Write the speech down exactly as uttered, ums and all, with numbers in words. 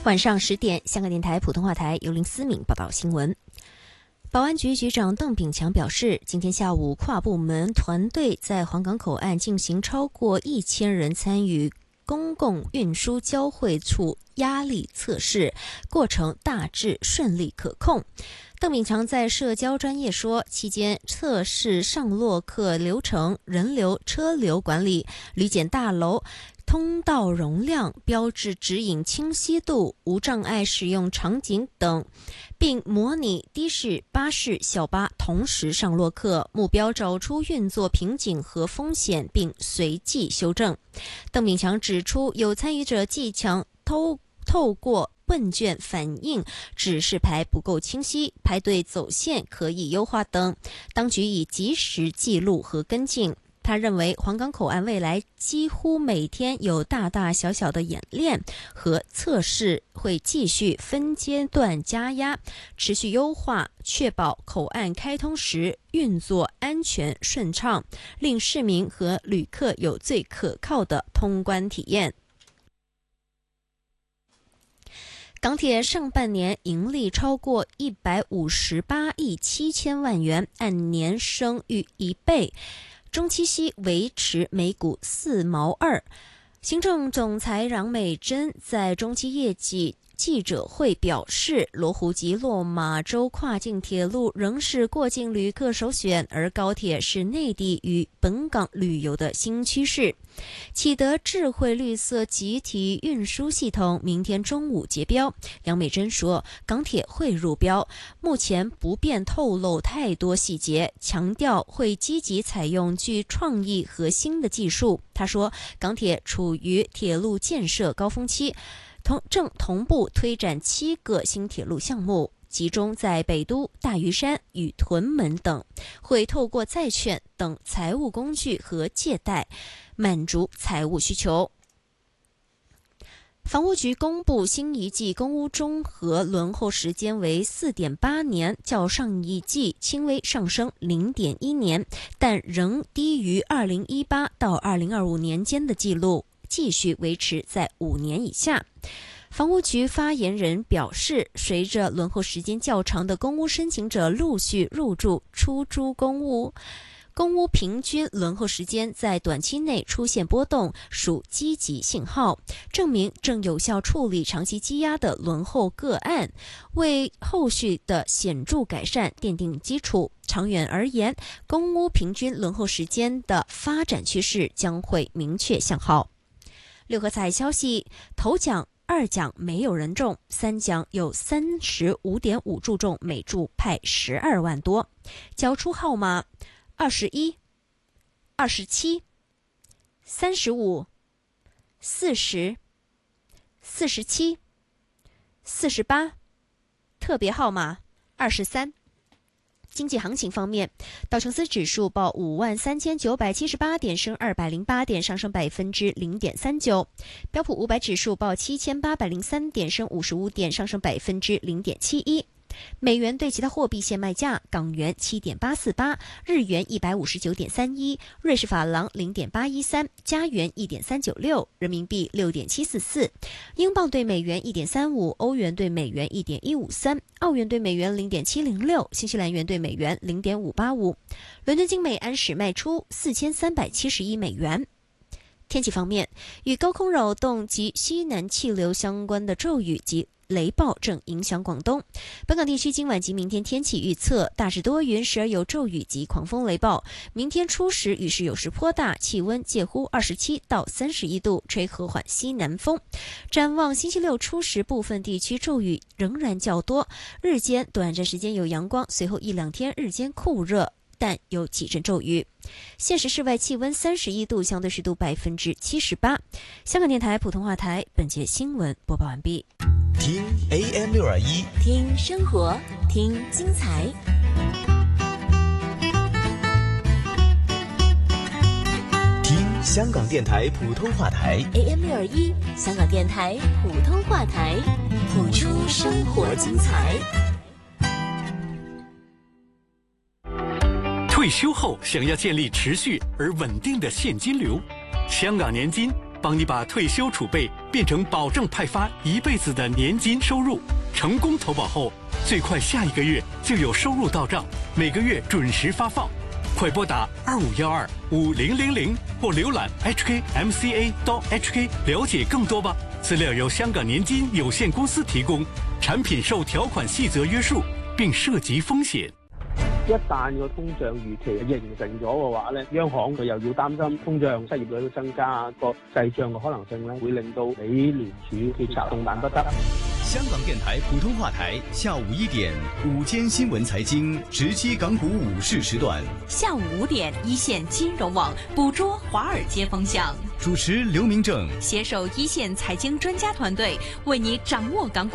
晚上十点，香港电台普通话台由林思敏报道新闻。保安局局长邓炳强表示，今天下午跨部门团队在黄港口岸进行超过一千人参与公共运输交汇处压力测试，过程大致顺利可控。邓炳强在社交专页说，期间测试上落客流程、人流、车流管理、旅检大楼通道容量、标志指引清晰度、无障碍使用场景等，并模拟的士、巴士、小巴同时上落客，目标找出运作瓶颈和风险，并随即修正。邓炳强指出，有参与者技巧透透过问卷反映指示牌不够清晰，排队走线可以优化等，当局已及时记录和跟进。他认为黄港口岸未来几乎每天有大大小小的演练和测试，会继续分阶段加压，持续优化，确保口岸开通时运作安全顺畅，令市民和旅客有最可靠的通关体验。港铁上半年盈利超过一百五十八亿七千万元，按年升逾一倍。中期息维持每股四毛二。行政总裁杨美珍在中期业绩记者会表示，罗湖及落马洲跨境铁路仍是过境旅客首选，而高铁是内地与本港旅游的新趋势。启德智慧绿色集体运输系统明天中午结标，杨美珍说，港铁会入标，目前不便透露太多细节，强调会积极采用具创意和新的技术。他说，港铁处于铁路建设高峰期，同正同步推展七个新铁路项目，集中在北都、大屿山与屯门等，会透过债券等财务工具和借贷满足财务需求。房屋局公布新一季公屋综合轮候时间为 四点八年，较上一季轻微上升 零点一年，但仍低于二零一八到二零二五年间的记录，继续维持在五年以下。房屋局发言人表示，随着轮候时间较长的公屋申请者陆续入住出租公屋，公屋平均轮候时间在短期内出现波动，属积极信号，证明正有效处理长期积压的轮候个案，为后续的显著改善奠定基础。长远而言，公屋平均轮候时间的发展趋势将会明确向好。六合彩消息，头奖二奖没有人中，三奖有 三十五点五 注中，每注派十二万多。交出号码二十一、二十七、三十五、四十、四十七、四十八，特别号码二十三。经济行情方面，道琼斯指数报五万三千九百七十八点，升二百零八点，上升百分之零点三九。标普五百指数报七千八百零三点，升五十五点，上升百分之零点七一。美元对其他货币现卖价：港元七点八四八，日元一百五十九点三一，瑞士法郎零点八一三，加元一点三九六，人民币六点七四四，英镑对美元一点三五，欧元对美元一点一五三，澳元对美元零点七零六，新西兰元对美元零点五八五。伦敦金每安士卖出四千三百七十一美元。天气方面，与高空扰动及西南气流相关的骤雨及雷暴正影响广东。本港地区今晚及明天天气预测，大致多云，时而有骤雨及狂风雷暴。明天初时雨势有时颇大，气温介乎二十七到三十一度，吹和缓西南风。展望星期六初时，部分地区骤雨仍然较多，日间短暂时间有阳光，随后一两天日间酷热，但有几阵骤雨。现时室外气温三十一度，相对湿度百分之七十八。香港电台普通话台本节新闻播报完毕。 听 A M 六二一， 听生活，听精彩。 听香港电台普通话台 A M 六二一，香港电台普通话台，谱出生活精彩。 退休后想要建立持续而稳定的现金流，香港年金帮你把退休储备变成保证派发一辈子的年金收入。成功投保后，最快下一个月就有收入到账，每个月准时发放。快拨打二五幺二五零零零或浏览 h k m c a 到 h k 了解更多吧。资料由香港年金有限公司提供，产品受条款細則約束，並涉及風險。 一旦個通脹預期形成咗嘅話咧，央行佢又要擔心通脹、失業率會增加，個滯脹嘅可能性咧，會令到美聯儲決策動彈不得。 香港電台普通話台，下午一點午間新聞財經直擊港股午市時段。 下午五點一線金融網捕捉華爾街風向， 主持劉明正， 攜手一線財經專家團隊，為你掌握港股